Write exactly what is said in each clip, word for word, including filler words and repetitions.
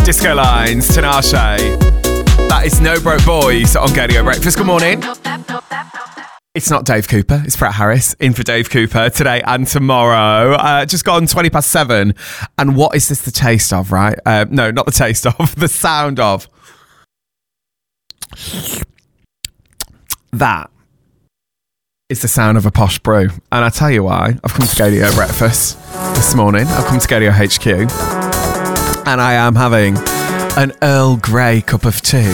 Disco Lines, Tinashe. That is No Broke Boys on Gadio Breakfast. Good morning. It's not Dave Cooper, it's Brett Harris in for Dave Cooper today and tomorrow. Uh, just gone twenty past seven. And what is this the taste of, right? Uh, no, not the taste of, the sound of. That is the sound of a posh brew. And I tell you why, I've come to Gadio Breakfast this morning. I've come to Gadio H Q. And I am having an Earl Grey cup of tea.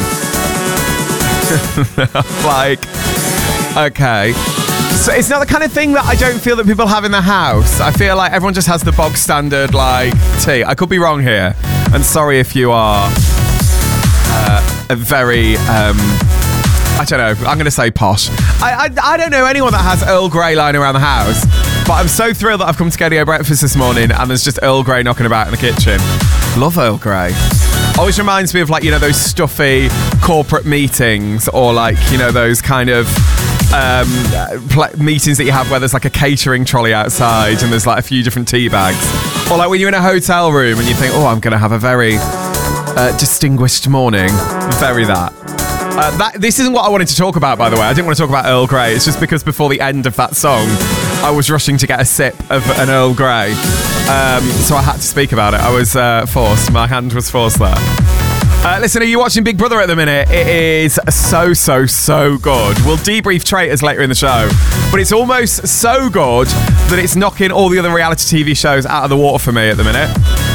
Like, okay. So it's not the kind of thing that I don't feel that people have in the house. I feel like everyone just has the bog standard, like, tea. I could be wrong here. And sorry if you are uh, a very, um, I don't know, I'm going to say posh. I, I I don't know anyone that has Earl Grey lying around the house. But I'm so thrilled that I've come to Gadio Breakfast this morning and there's just Earl Grey knocking about in the kitchen. Love Earl Grey. Always reminds me of, like, you know, those stuffy corporate meetings, or like, you know, those kind of um, pl- meetings that you have where there's like a catering trolley outside and there's like a few different tea bags. Or like when you're in a hotel room and you think, oh, I'm going to have a very uh, distinguished morning. Very that. Uh, that. This isn't what I wanted to talk about, by the way. I didn't want to talk about Earl Grey. It's just because before the end of that song, I was rushing to get a sip of an Earl Grey. Um, so I had to speak about it. I was uh, forced. My hand was forced there. Uh, listen, are you watching Big Brother at the minute? It is so, so, so good. We'll debrief Traitors later in the show. But it's almost so good that it's knocking all the other reality T V shows out of the water for me at the minute.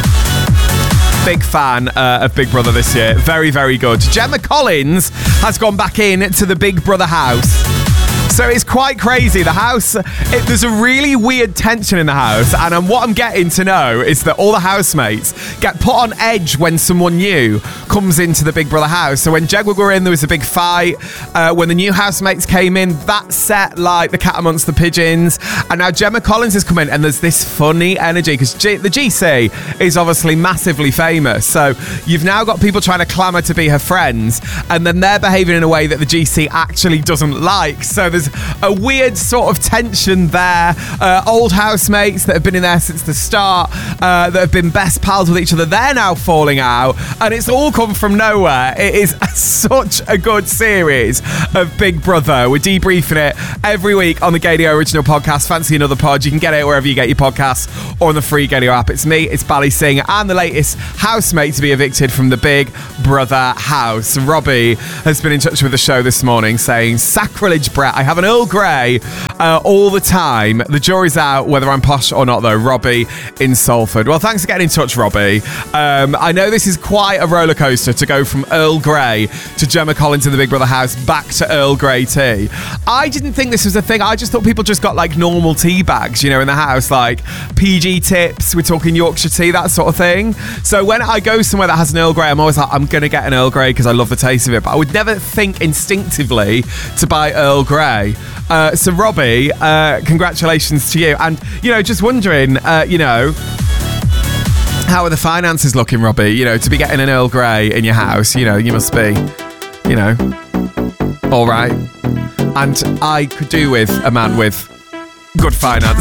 Big fan uh, of Big Brother this year. Very, very good. Gemma Collins has gone back in to the Big Brother house. So it's quite crazy. The house, it, there's a really weird tension in the house. And um, what I'm getting to know is that all the housemates get put on edge when someone new comes into the Big Brother house. So when Jedward were in, there was a big fight. Uh, when the new housemates came in, that set like the cat amongst the pigeons. And now Gemma Collins has come in and there's this funny energy because G- the G C is obviously massively famous. So you've now got people trying to clamour to be her friends. And then they're behaving in a way that the G C actually doesn't like. So there's a weird sort of tension there. Uh, old housemates that have been in there since the start, uh, that have been best pals with each other, they're now falling out, and it's all come from nowhere. It is such a good series of Big Brother. We're debriefing it every week on the Gadio Original Podcast. Fancy another pod? You can get it wherever you get your podcasts or on the free Gadio app. It's me, it's Bally Singh, and the latest housemate to be evicted from the Big Brother house. Robbie has been in touch with the show this morning saying, sacrilege, Brett, I have an Earl Grey uh, all the time. The jury's out whether I'm posh or not, though. Robbie in Salford. Well, thanks for getting in touch, Robbie. Um, I know this is quite a roller coaster to go from Earl Grey to Gemma Collins in the Big Brother house back to Earl Grey tea. I didn't think this was a thing. I just thought people just got like normal tea bags, you know, in the house, like P G tips. We're talking Yorkshire tea, that sort of thing. So when I go somewhere that has an Earl Grey, I'm always like, I'm going to get an Earl Grey because I love the taste of it. But I would never think instinctively to buy Earl Grey. Uh, so, Robbie, uh, congratulations to you. And, you know, just wondering, uh, you know, how are the finances looking, Robbie? You know, to be getting an Earl Grey in your house, you know, you must be, you know, all right. And I could do with a man with good finances.